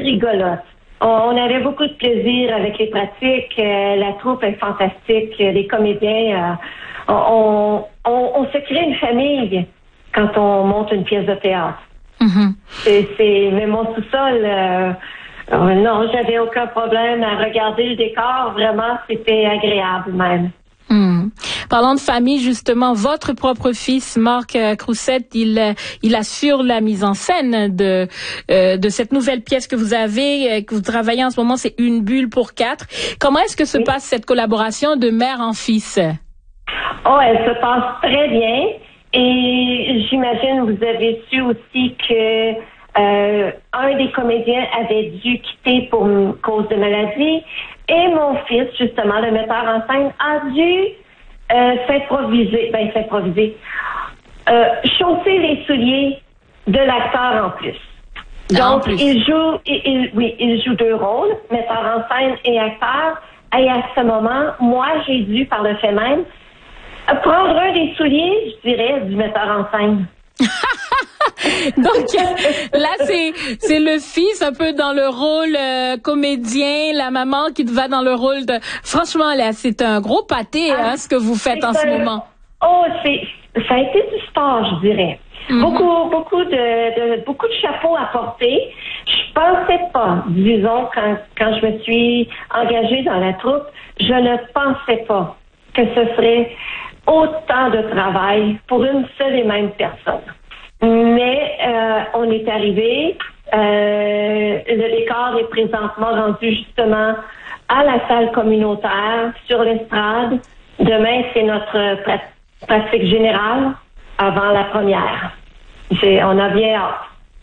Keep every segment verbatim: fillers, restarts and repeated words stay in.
rigolote. On, on avait beaucoup de plaisir avec les pratiques. Euh, la troupe est fantastique. Les comédiens, euh, on, on, on se crée une famille quand on monte une pièce de théâtre. Mm-hmm. C'est, c'est, mais mon sous-sol, euh, euh, non, j'avais aucun problème à regarder le décor. Vraiment, c'était agréable même. Mmh. Parlant de famille, justement, votre propre fils, Marc euh, Crousset, il il assure la mise en scène de euh, de cette nouvelle pièce que vous avez, euh, que vous travaillez en ce moment, c'est Une bulle pour quatre. Comment est-ce que se oui. passe cette collaboration de mère en fils? Oh, elle se passe très bien. Et j'imagine vous avez su aussi que euh, un des comédiens avait dû quitter pour une cause de maladie. Et mon fils, justement, le metteur en scène, a dû euh, s'improviser, ben s'improviser, euh, chausser les souliers de l'acteur en plus. Ah, Donc, en plus. il joue, il, il, oui, il joue deux rôles, metteur en scène et acteur. Et à ce moment, moi, j'ai dû, par le fait même, prendre un des souliers, je dirais, du metteur en scène. Donc là c'est c'est le fils un peu dans le rôle euh, comédien, la maman qui va dans le rôle de. Franchement là c'est un gros pâté ah, hein, ce que vous faites en un... ce moment. Oh c'est ça a été du sport je dirais. Mm-hmm. Beaucoup beaucoup de, de beaucoup de chapeaux à porter. Je pensais pas, disons quand quand je me suis engagée dans la troupe, je ne pensais pas que ce serait autant de travail pour une seule et même personne. Mais euh, on est arrivé, euh, le décor est présentement rendu justement à la salle communautaire, sur l'estrade. Demain, c'est notre prat- pratique générale avant la première. C'est, on a bien hâte.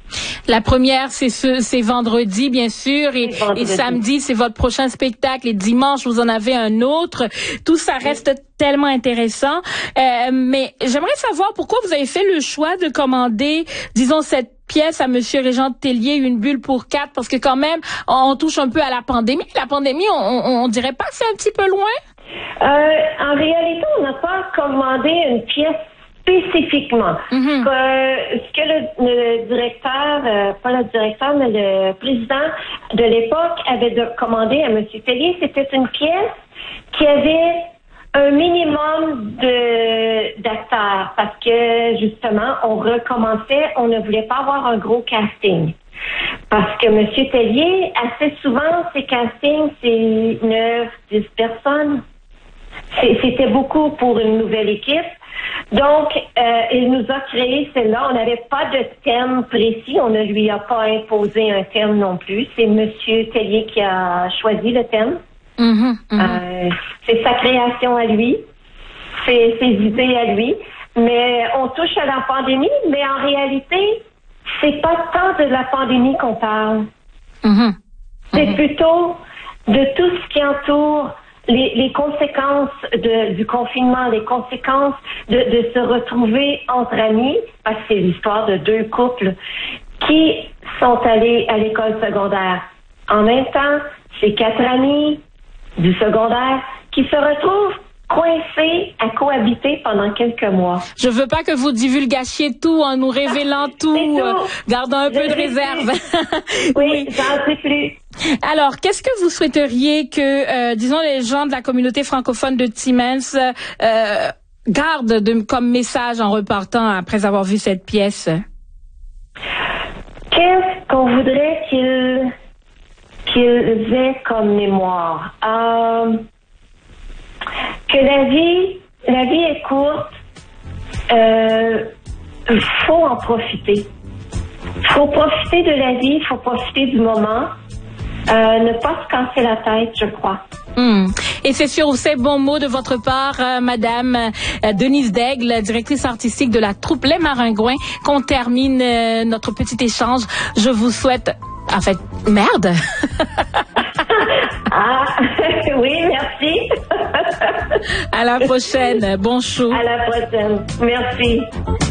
La première, c'est ce, c'est vendredi, bien sûr, et, vendredi. Et samedi, c'est votre prochain spectacle, et dimanche, vous en avez un autre. Tout ça reste oui. tellement intéressant. Euh, mais j'aimerais savoir pourquoi vous avez fait le choix de commander, disons, cette pièce à Monsieur Régent Tellier, Une bulle pour quatre, parce que quand même, on touche un peu à la pandémie. La pandémie, on, on, on dirait pas que c'est un petit peu loin? Euh, en réalité, on n'a pas commandé une pièce spécifiquement. Mm-hmm. Que, ce que le, le directeur, euh, pas le directeur, mais le président de l'époque avait de, commandé à M. Tellier, c'était une pièce qui avait un minimum de d'acteurs parce que, justement, on recommençait, on ne voulait pas avoir un gros casting. Parce que M. Tellier, assez souvent, ses castings, c'est neuf, dix personnes. C'est, c'était beaucoup pour une nouvelle équipe. Donc, euh, il nous a créé celle-là. On n'avait pas de thème précis. On ne lui a pas imposé un thème non plus. C'est M. Tellier qui a choisi le thème. Mm-hmm, mm-hmm. Euh, c'est sa création à lui. C'est ses idées à lui. Mais on touche à la pandémie, mais en réalité, c'est pas tant de la pandémie qu'on parle. Mm-hmm, mm-hmm. C'est plutôt de tout ce qui entoure Les, les conséquences de, du confinement, les conséquences de, de se retrouver entre amis, parce que c'est l'histoire de deux couples qui sont allés à l'école secondaire. En même temps, c'est quatre amis du secondaire qui se retrouvent coincés à cohabiter pendant quelques mois. Je veux pas que vous divulgachiez tout en nous révélant tout. tout. Euh, gardons un Je peu de réserve. oui, oui, j'en sais plus. Alors, qu'est-ce que vous souhaiteriez que, euh, disons, les gens de la communauté francophone de Timmins euh, gardent de, comme message en repartant après avoir vu cette pièce? Qu'est-ce qu'on voudrait qu'ils, qu'ils aient comme mémoire? Euh, que la vie, la vie est courte. Euh, faut en profiter. Faut profiter de la vie, faut profiter du moment. Euh, ne pas se casser la tête, je crois. Mmh. Et c'est sur ces bons mots de votre part, euh, Madame euh, Denise Daigle, directrice artistique de la troupe Les Maringouins, qu'on termine euh, notre petit échange. Je vous souhaite, en fait, merde. Ah, oui, merci. À la prochaine. Bon show. À la prochaine. Merci.